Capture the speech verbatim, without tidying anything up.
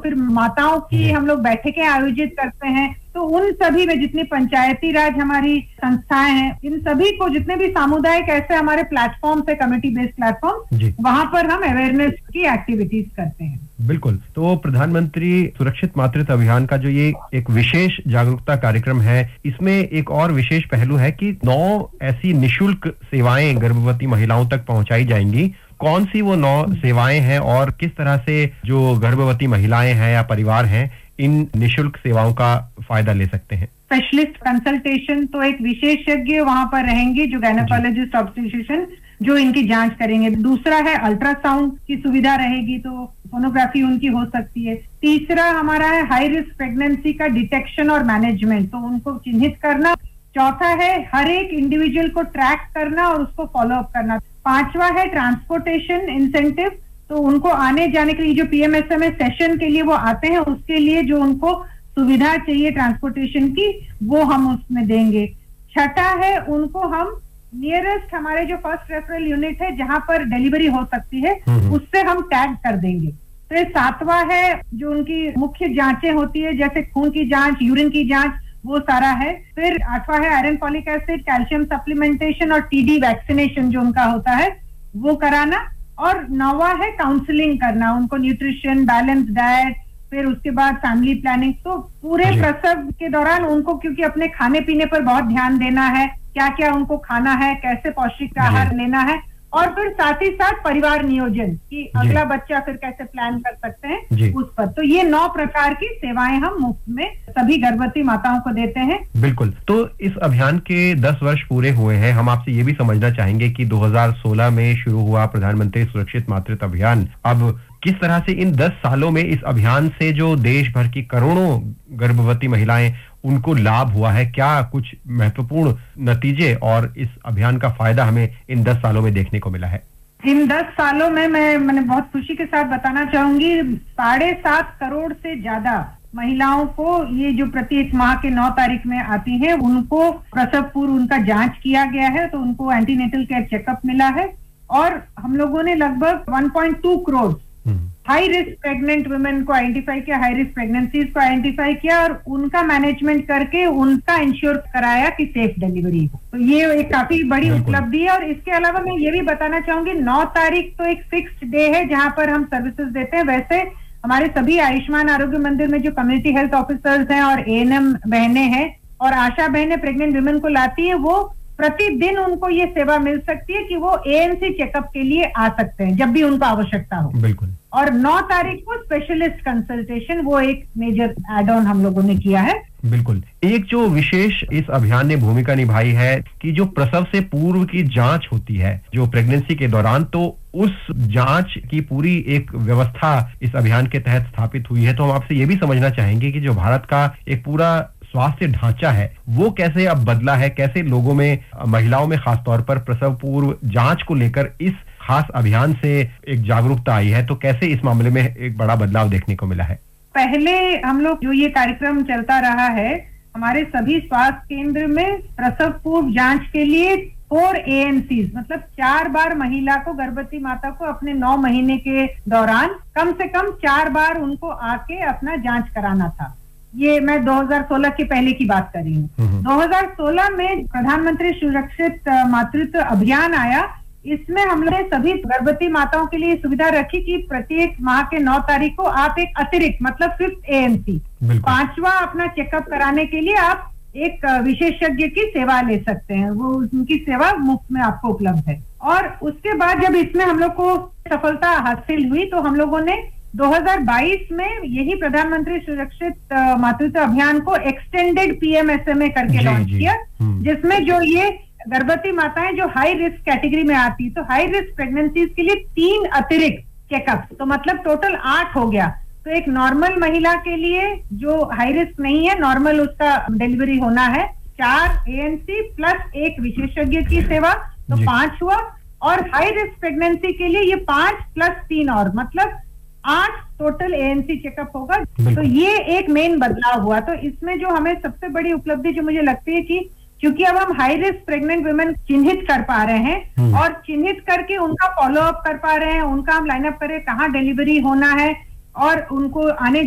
फिर माताओं की हम लोग बैठकें आयोजित करते हैं। तो उन सभी में जितनी पंचायती राज हमारी संस्थाएं हैं, इन सभी को जितने भी सामुदायिक ऐसे हमारे प्लेटफॉर्म है, कम्युनिटी बेस्ड प्लेटफॉर्म, वहां पर हम अवेयरनेस की एक्टिविटीज करते हैं। बिल्कुल। तो प्रधानमंत्री सुरक्षित मातृत्व अभियान का जो ये एक विशेष जागरूकता कार्यक्रम है, इसमें एक और विशेष पहलू है कि नौ ऐसी निशुल्क सेवाएं गर्भवती महिलाओं तक पहुंचाई जाएंगी। कौन सी वो नौ सेवाएं हैं और किस तरह से जो गर्भवती महिलाएं हैं या परिवार हैं इन निशुल्क सेवाओं का फायदा ले सकते हैं? स्पेशलिस्ट कंसल्टेशन, तो एक विशेषज्ञ वहां पर रहेंगे जो गायनेकोलॉजिस्ट ऑब्स्टेट्रिशियन जो इनकी जांच करेंगे। दूसरा है अल्ट्रासाउंड की सुविधा रहेगी, तो सोनोग्राफी उनकी हो सकती है। तीसरा हमारा है हाई रिस्क प्रेगनेंसी का डिटेक्शन और मैनेजमेंट, तो उनको चिन्हित करना। चौथा है हर एक इंडिविजुअल को ट्रैक करना और उसको फॉलो अप करना। पांचवा है ट्रांसपोर्टेशन इंसेंटिव, तो उनको आने जाने के लिए जो पीएमएसएमए सेशन के लिए वो आते हैं उसके लिए जो उनको सुविधा चाहिए ट्रांसपोर्टेशन की वो हम उसमें देंगे। छठा है उनको हम नियरेस्ट हमारे जो फर्स्ट रेफरल यूनिट है जहां पर डिलीवरी हो सकती है उससे हम टैग कर देंगे। फिर सातवां है जो उनकी मुख्य जांचें होती है जैसे खून की जांच, यूरिन की जांच, वो सारा है। फिर आठवां है iron folic acid, calcium supplementation और टीडी वैक्सीनेशन जो उनका होता है वो कराना। और नौवां है काउंसलिंग करना, उनको न्यूट्रिशन, बैलेंस डाइट, फिर उसके बाद फैमिली प्लानिंग। तो पूरे प्रसव के दौरान उनको क्योंकि अपने खाने पीने पर बहुत ध्यान देना है, क्या क्या उनको खाना है, कैसे पौष्टिक आहार लेना है, और फिर साथ ही साथ परिवार नियोजन कि अगला बच्चा फिर कैसे प्लान कर सकते हैं उस पर। तो ये नौ प्रकार की सेवाएं हम मुफ्त में सभी गर्भवती माताओं को देते हैं। बिल्कुल। तो इस अभियान के दस वर्ष पूरे हुए हैं। हम आपसे ये भी समझना चाहेंगे कि दो हज़ार सोलह में शुरू हुआ प्रधानमंत्री सुरक्षित मातृत्व अभियान, अब किस तरह से इन दस सालों में इस अभियान से जो देश भर की करोड़ों गर्भवती महिलाएं उनको लाभ हुआ है, क्या कुछ महत्वपूर्ण नतीजे और इस अभियान का फायदा हमें इन दस सालों में देखने को मिला है? इन दस सालों में मैं मैंने बहुत खुशी के साथ बताना चाहूंगी, साढ़े सात करोड़ से ज्यादा महिलाओं को ये जो प्रत्येक माह के नौ तारीख में आती हैं उनको प्रसव पूर्व उनका जांच किया गया है, तो उनको एंटीनेटल केयर चेकअप मिला है। और हम लोगों ने लगभग एक पॉइंट दो crore high risk pregnant women को आइडेंटिफाई किया, हाई रिस्क प्रेगनेंसीज को आइडेंटिफाई किया और उनका मैनेजमेंट करके उनका इंश्योर कराया कि सेफ डिलीवरी हो। तो ये एक काफी बड़ी उपलब्धि है। और इसके अलावा मैं ये भी बताना चाहूंगी, नौ तारीख तो एक फिक्स्ड डे है जहां पर हम सर्विसेज देते हैं। वैसे हमारे सभी आयुष्मान आरोग्य मंदिर में जो कम्युनिटी हेल्थ ऑफिसर्स हैं और एएनएम बहनें हैं और आशा बहनें प्रेग्नेंट वुमेन को लाती है, वो प्रतिदिन उनको ये सेवा मिल सकती है कि वो एएनसी चेकअप के लिए आ सकते हैं जब भी उनको आवश्यकता हो। बिल्कुल। और नौ तारीख को स्पेशलिस्ट कंसल्टेशन, वो एक मेजर एड ऑन हम लोगों ने किया है। बिल्कुल। एक जो विशेष इस अभियान ने भूमिका निभाई है कि जो प्रसव से पूर्व की जांच होती है जो प्रेगनेंसी के दौरान, तो उस जांच की पूरी एक व्यवस्था इस अभियान के तहत स्थापित हुई है। तो हम आपसे ये भी समझना चाहेंगे कि जो भारत का एक पूरा स्वास्थ्य ढांचा है वो कैसे अब बदला है, कैसे लोगों में, महिलाओं में खासतौर पर प्रसव पूर्व जांच को लेकर इस खास अभियान से एक जागरूकता आई है, तो कैसे इस मामले में एक बड़ा बदलाव देखने को मिला है? पहले हम लोग जो ये कार्यक्रम चलता रहा है, हमारे सभी स्वास्थ्य केंद्र में प्रसव पूर्व जांच के लिए फोर एएनसीज, मतलब चार बार महिला को, गर्भवती माता को अपने नौ महीने के दौरान कम से कम चार बार उनको आके अपना जांच कराना था। ये मैं दो हज़ार सोलह के पहले की बात कर रही हूँ। दो हज़ार सोलह में प्रधानमंत्री सुरक्षित मातृत्व अभियान आया। इसमें हमने सभी गर्भवती माताओं के लिए सुविधा रखी कि प्रत्येक माह के नौ तारीख को आप एक अतिरिक्त, मतलब फिफ्थ एएनसी, पांचवा अपना चेकअप कराने के लिए आप एक विशेषज्ञ की सेवा ले सकते हैं। वो उनकी सेवा मुफ्त में आपको उपलब्ध है। और उसके बाद जब इसमें हम लोग को सफलता हासिल हुई तो हम लोगों ने दो हज़ार बाईस में यही प्रधानमंत्री सुरक्षित मातृत्व अभियान को एक्सटेंडेड पीएमएसएमए करके लॉन्च किया, जिसमें जो ये गर्भवती माताएं जो हाई रिस्क कैटेगरी में आती, तो हाई रिस्क प्रेगनेंसीज के लिए तीन अतिरिक्त चेकअप, तो मतलब टोटल आठ हो गया। तो एक नॉर्मल महिला के लिए जो हाई रिस्क नहीं है, नॉर्मल उसका डिलीवरी होना है, चार एएनसी प्लस एक विशेषज्ञ की सेवा, तो पांच हुआ। और हाई रिस्क प्रेगनेंसी के लिए ये पांच प्लस तीन और मतलब आठ टोटल एएनसी चेकअप होगा। तो ये एक मेन बदलाव हुआ। तो इसमें जो हमें सबसे बड़ी उपलब्धि जो मुझे लगती है कि क्योंकि अब हम हाई रिस्क प्रेग्नेंट वुमेन चिन्हित कर पा रहे हैं और चिन्हित करके उनका फॉलो अप कर पा रहे हैं, उनका हम लाइनअप करें कहाँ डिलीवरी होना है और उनको आने